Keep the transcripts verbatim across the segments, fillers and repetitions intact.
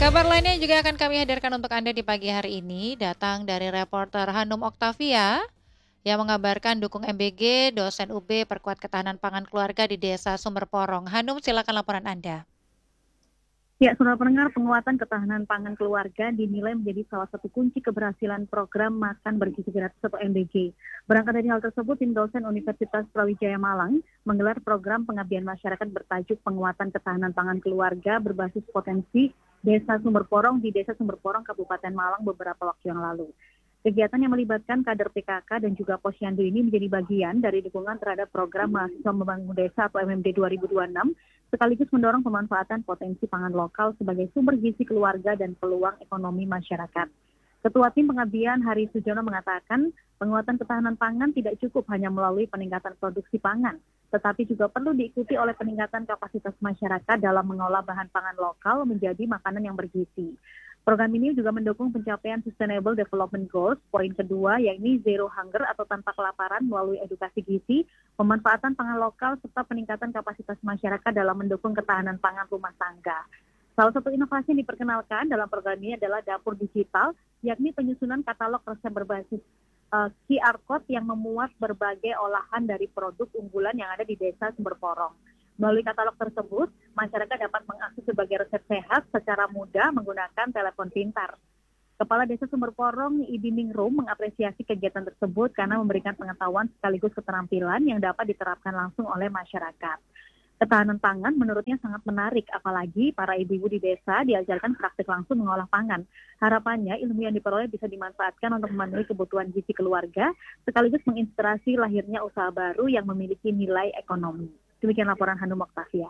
Kabar lainnya juga akan kami hadirkan untuk Anda di pagi hari ini, datang dari reporter Hanum Oktavia yang mengabarkan dukung M B G, dosen U B perkuat ketahanan pangan keluarga di Desa Sumberporong. Hanum, silakan laporan Anda. Ya, saudara pendengar, penguatan ketahanan pangan keluarga dinilai menjadi salah satu kunci keberhasilan program Makan Bergizi Gratis atau M B G. Berangkat dari hal tersebut, tim dosen Universitas Brawijaya Malang menggelar program pengabdian masyarakat bertajuk Penguatan Ketahanan Pangan Keluarga berbasis potensi Desa Sumberporong di Desa Sumberporong, Kabupaten Malang beberapa waktu yang lalu. Kegiatan yang melibatkan kader P K K dan juga Posyandu ini menjadi bagian dari dukungan terhadap program Mahasiswa Membangun Desa atau M M D dua ribu dua puluh enam, sekaligus mendorong pemanfaatan potensi pangan lokal sebagai sumber gizi keluarga dan peluang ekonomi masyarakat. Ketua Tim Pengabdian Hari Sujono mengatakan, penguatan ketahanan pangan tidak cukup hanya melalui peningkatan produksi pangan, tetapi juga perlu diikuti oleh peningkatan kapasitas masyarakat dalam mengolah bahan pangan lokal menjadi makanan yang bergizi. Program ini juga mendukung pencapaian Sustainable Development Goals, poin kedua, yakni Zero Hunger atau tanpa kelaparan melalui edukasi gizi, pemanfaatan pangan lokal, serta peningkatan kapasitas masyarakat dalam mendukung ketahanan pangan rumah tangga. Salah satu inovasi yang diperkenalkan dalam program ini adalah dapur digital, yakni penyusunan katalog resep berbasis uh, Q R Code yang memuat berbagai olahan dari produk unggulan yang ada di Desa Sumberporong. Melalui katalog tersebut, masyarakat dapat mengakses berbagai resep sehat secara mudah menggunakan telepon pintar. Kepala Desa Sumberporong, Idi Ningrum, mengapresiasi kegiatan tersebut karena memberikan pengetahuan sekaligus keterampilan yang dapat diterapkan langsung oleh masyarakat. Ketahanan pangan menurutnya sangat menarik, apalagi para ibu-ibu di desa diajarkan praktik langsung mengolah pangan. Harapannya ilmu yang diperoleh bisa dimanfaatkan untuk memenuhi kebutuhan gizi keluarga, sekaligus menginspirasi lahirnya usaha baru yang memiliki nilai ekonomi. Demikian laporan Hanum Oktavia.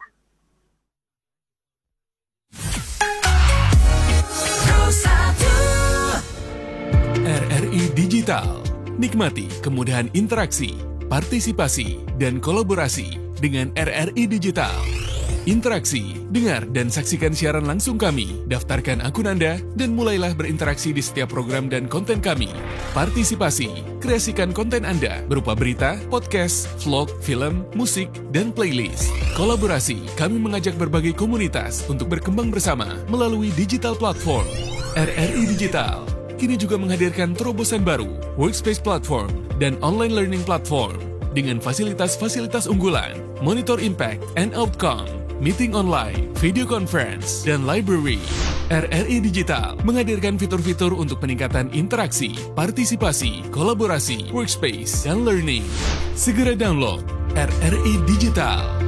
R R I Digital. Nikmati kemudahan interaksi, partisipasi, dan kolaborasi dengan R R I Digital. Interaksi, dengar dan saksikan siaran langsung kami, daftarkan akun Anda, dan mulailah berinteraksi di setiap program dan konten kami. Partisipasi, kreasikan konten Anda berupa berita, podcast, vlog, film, musik, dan playlist. Kolaborasi, kami mengajak berbagai komunitas untuk berkembang bersama melalui digital platform. R R I Digital kini juga menghadirkan terobosan baru, workspace platform, dan online learning platform dengan fasilitas-fasilitas unggulan, monitor impact and outcome, meeting online, video conference, dan library. R R I Digital menghadirkan fitur-fitur untuk peningkatan interaksi, partisipasi, kolaborasi, workspace, dan learning. Segera download R R I Digital.